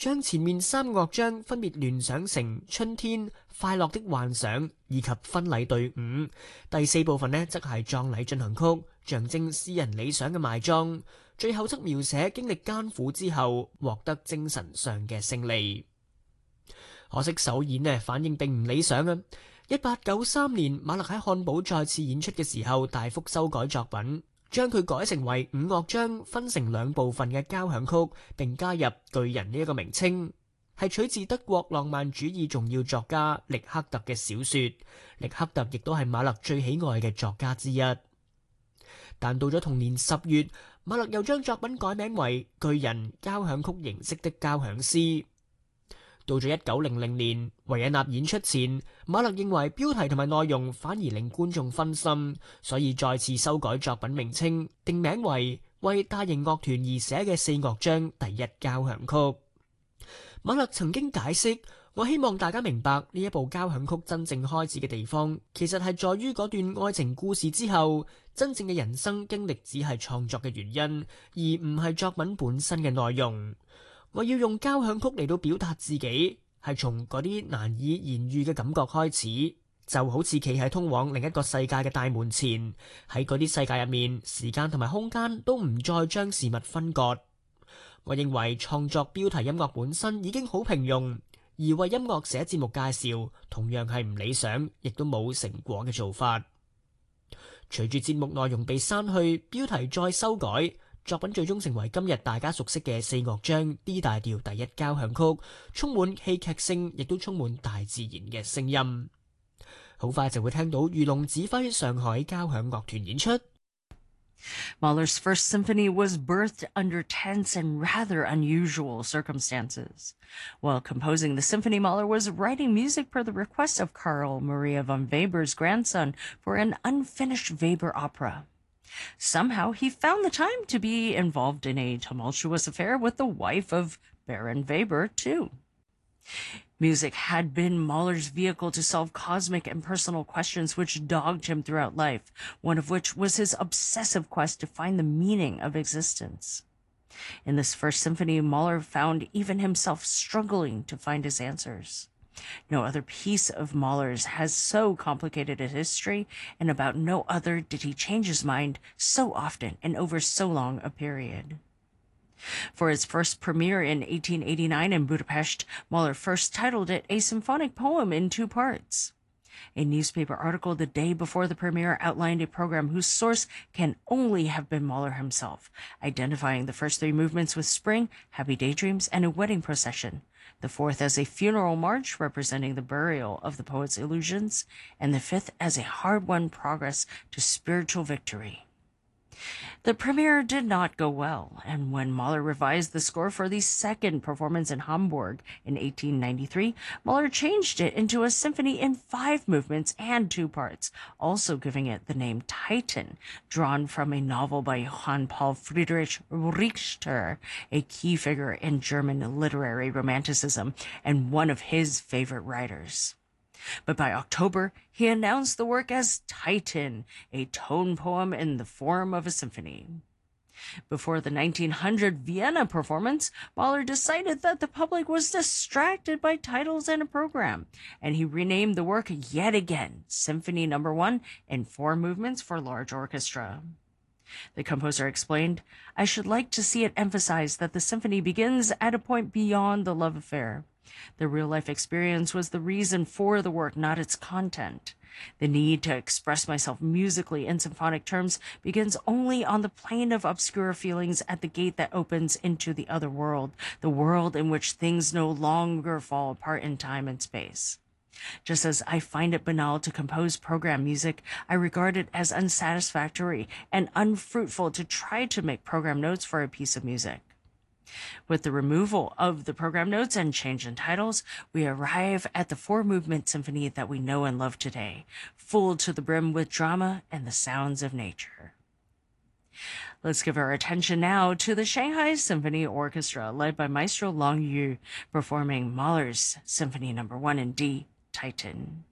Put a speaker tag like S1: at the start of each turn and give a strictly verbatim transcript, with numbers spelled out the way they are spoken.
S1: 將前面三個樂章分別聯想成春天、快樂的幻想以及婚禮隊伍。第四部分呢，則係葬禮進行曲，象徵詩人理想嘅埋葬。最後則描寫經歷艱苦之後獲得精神上嘅勝利。可惜首演呢，反應並唔理想啊！一八九三年，馬勒喺漢堡再次演出嘅時候，大幅修改作品，將佢改成為五樂章，分成兩部分嘅交響曲，並加入巨人呢一個名稱，係取自德國浪漫主義重要作家力克特嘅小說。力克特亦都係馬勒最喜愛嘅作家之一。但到咗同年十月，馬勒又將作品改名為《巨人交響曲形式的交響詩》。到咗一九零零年，維也納演出前，馬勒認為標題同埋內容反而令觀眾分心，所以再次修改作品名稱，定名為為大型樂團而寫嘅四樂章第一交響曲。馬勒曾經解釋：我希望大家明白呢一部交響曲真正開始嘅地方，其實係在於嗰段愛情故事之後，真正嘅人生經歷只係創作嘅原因，而唔係作品本身嘅內容。我要用交響曲嚟到表達自己，係從嗰啲難以言喻嘅感覺開始，就好似企喺通往另一個世界嘅大門前，喺嗰啲世界入面，時間同埋空間都唔再將事物分割。我認為創作標題音樂本身已經好平庸，而為音樂寫節目介紹同樣係唔理想，亦都冇成果嘅做法。隨住節目內容被刪去，標題再修改，作品最終成為今日大家熟悉嘅四樂章 D 大調第一交響曲，充滿戲劇性，亦都充滿大自然嘅聲音。好快就會聽到御龍指揮上海交響樂團演出。
S2: Mahler's First Symphony was birthed under tense and rather unusual circumstances. While composing the symphony, Mahler was writing music per the request of Karl Maria von Weber's grandson for an unfinished Weber opera. Somehow, he found the time to be involved in a tumultuous affair with the wife of Baron Weber, too. Music had been Mahler's vehicle to solve cosmic and personal questions which dogged him throughout life, one of which was his obsessive quest to find the meaning of existence. In this first symphony, Mahler found even himself struggling to find his answers. No other piece of Mahler's has so complicated a history, and about no other did he change his mind so often and over so long a period. For its first premiere in eighteen eighty-nine in Budapest, Mahler first titled it A Symphonic Poem in Two Parts. A newspaper article the day before the premiere outlined a program whose source can only have been Mahler himself, identifying the first three movements with Spring, Happy Daydreams, and a wedding procession, the fourth as a funeral march representing the burial of the poet's illusions, and the fifth as a hard-won progress to spiritual victory. The premiere did not go well, and when Mahler revised the score for the second performance in Hamburg in eighteen ninety-three, Mahler changed it into a symphony in five movements and two parts, also giving it the name Titan, drawn from a novel by Johann Paul Friedrich Richter, a key figure in German literary romanticism and one of his favorite writers. But by October, he announced the work as Titan, a tone poem in the form of a symphony. Before the nineteen hundred Vienna performance, Mahler decided that the public was distracted by titles and a program, and he renamed the work yet again, Symphony Number One, in four movements for large orchestra. The composer explained, "I should like to see it emphasized that the symphony begins at a point beyond the love affair. The real-life experience was the reason for the work, not its content. The need to express myself musically in symphonic terms begins only on the plane of obscure feelings at the gate that opens into the other world, the world in which things no longer fall apart in time and space. Just as I find it banal to compose program music, I regard it as unsatisfactory and unfruitful to try to make program notes for a piece of music. With the removal of the program notes and change in titles, we arrive at the four-movement symphony that we know and love today, full to the brim with drama and the sounds of nature." Let's give our attention now to the Shanghai Symphony Orchestra, led by Maestro Long Yu, performing Mahler's Symphony Number One in D, Titan.